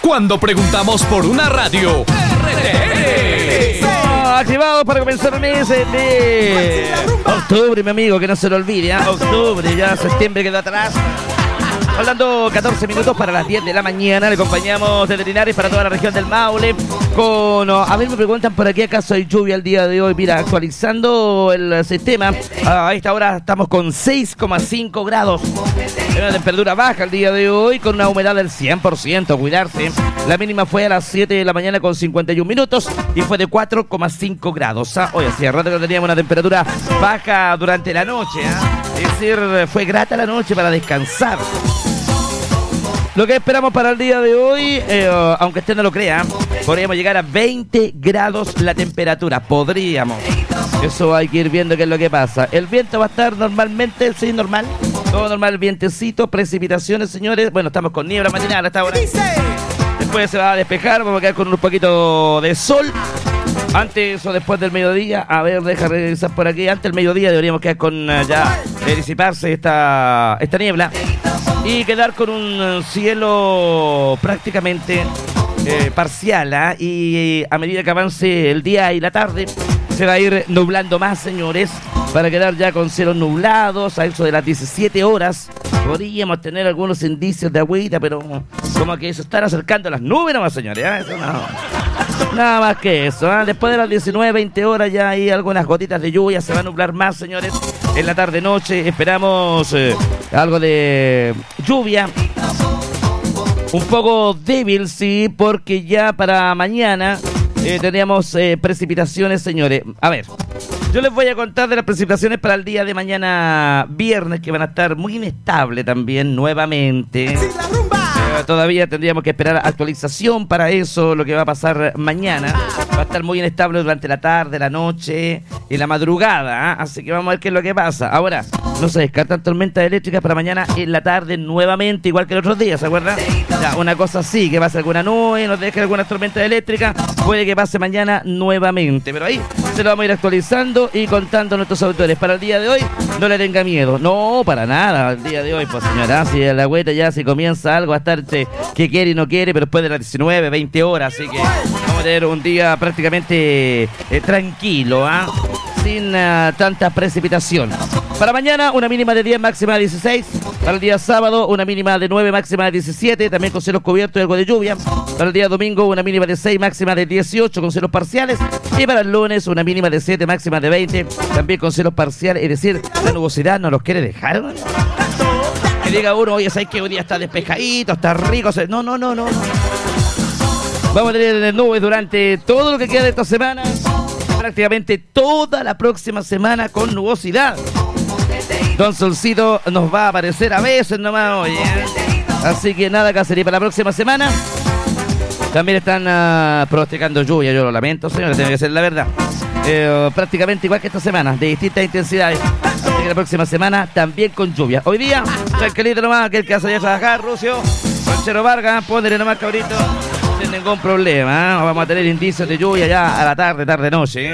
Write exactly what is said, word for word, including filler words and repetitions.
cuando preguntamos por una radio. R T N. Activados para comenzar el mes de octubre, mi amigo, que no se lo olvide, ¿eh? Octubre, ya septiembre quedó atrás. Hablando catorce minutos para las diez de la mañana, le acompañamos desde Linares para toda la región del Maule con, a ver, me preguntan por aquí acaso hay lluvia el día de hoy. Mira, actualizando el sistema, a esta hora estamos con seis coma cinco grados, una temperatura baja el día de hoy con una humedad del cien por ciento, cuidarse. La mínima fue a las siete de la mañana con cincuenta y un minutos y fue de cuatro coma cinco grados. ¿Ah? Hoy hacía rato que teníamos una temperatura baja durante la noche, ¿eh? Es decir, fue grata la noche para descansar. Lo que esperamos para el día de hoy, eh, aunque usted no lo crea, podríamos llegar a veinte grados la temperatura. Podríamos. Eso hay que ir viendo qué es lo que pasa. El viento va a estar normalmente, sí, normal. Todo normal, vientecito, precipitaciones, señores. Bueno, estamos con niebla matinal hasta ahora. Después se va a despejar, vamos a quedar con un poquito de sol. Antes o después del mediodía, a ver, deja revisar por aquí. Antes del mediodía deberíamos quedar con uh, ya eh, disiparse esta, esta niebla y quedar con un cielo prácticamente eh, parcial, ¿eh? Y a medida que avance el día y la tarde se va a ir nublando más, señores, para quedar ya con cielos nublados. A eso de las diecisiete horas podríamos tener algunos indicios de agüita, pero como que se están acercando las nubes nomás, señores, ¿eh? Eso no. Nada más que eso, ¿eh? Después de las diecinueve, veinte horas ya hay algunas gotitas de lluvia, se va a nublar más, señores. En la tarde-noche esperamos eh, algo de lluvia. Un poco débil, sí, porque ya para mañana eh, teníamos eh, precipitaciones, señores. A ver, yo les voy a contar de las precipitaciones para el día de mañana viernes, que van a estar muy inestables también, nuevamente. Eh, todavía tendríamos que esperar actualización para eso, lo que va a pasar mañana. Va a estar muy inestable durante la tarde, la noche y la madrugada, ¿eh? Así que vamos a ver qué es lo que pasa. Ahora, no se descartan tormentas eléctricas para mañana en la tarde nuevamente, igual que los otros días, ¿se acuerdan? Ya, una cosa sí, que pase alguna nube, nos deje algunas tormentas eléctricas, puede que pase mañana nuevamente, pero ahí se lo vamos a ir actualizando y contando a nuestros autores. Para el día de hoy, no le tenga miedo. No, para nada, el día de hoy, pues señora, si la agüita ya si comienza algo a estar que quiere y no quiere, pero después de las diecinueve, veinte horas, así que vamos a tener un día prácticamente eh, tranquilo, ¿ah? ¿eh? Sin uh, tanta precipitación. Para mañana, una mínima de diez, máxima de dieciséis. Para el día sábado, una mínima de nueve, máxima de diecisiete, también con cielos cubiertos y algo de lluvia. Para el día domingo, una mínima de seis, máxima de dieciocho, con cielos parciales. Y para el lunes, una mínima de siete, máxima de veinte, también con cielos parciales. Es decir, la nubosidad no los quiere dejar, ¿no? Que diga uno, oye, ¿sabes que hoy día está despejadito, está rico? No, no, no, no. Vamos a tener nubes durante todo lo que queda de esta semana. Prácticamente toda la próxima semana con nubosidad. Don Solcito nos va a aparecer a veces nomás hoy, ¿eh? Así que nada que hacer. Y para la próxima semana también están uh, pronosticando lluvia. Yo lo lamento, señores, tiene que ser la verdad. Eh, prácticamente igual que esta semana, de distintas intensidades. Así que la próxima semana también con lluvia. Hoy día, tranquilito nomás, aquel que hace ya trabajar, Rucio, Conchero Vargas, ponele nomás, cabrito, sin ningún problema, ¿eh? Vamos a tener indicios de lluvia ya a la tarde, tarde, noche, ¿eh?